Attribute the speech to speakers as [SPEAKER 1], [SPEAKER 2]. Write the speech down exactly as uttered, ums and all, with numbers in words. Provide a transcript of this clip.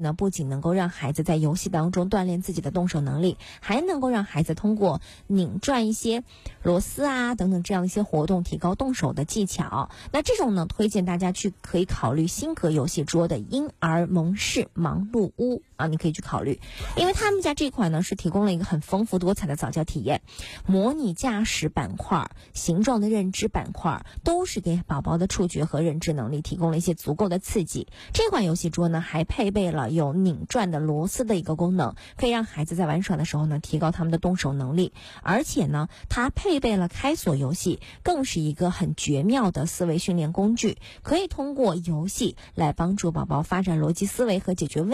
[SPEAKER 1] 呢，不仅能够让孩子在游戏当中锻炼自己的动手能力，还能够让孩子通过拧转一些螺丝啊等等这样一些活动提高动手的技巧。那这种呢，推荐大家去可以考虑星格游戏桌的婴儿蒙氏忙碌屋啊，你可以去考虑，因为他们家这款呢是提供了一个很丰富多彩的早教体验，模拟驾驶板块、形状的认知板块，都是给宝宝的触觉和认知能力提供了一些足够的刺激。这款游戏桌呢还配备了有拧转的螺丝的一个功能，可以让孩子在玩耍的时候呢提高他们的动手能力，而且呢它配备了开锁游戏，更是一个很绝妙的思维训练工具，可以通过游戏来帮助宝宝发展逻辑思维和解决问题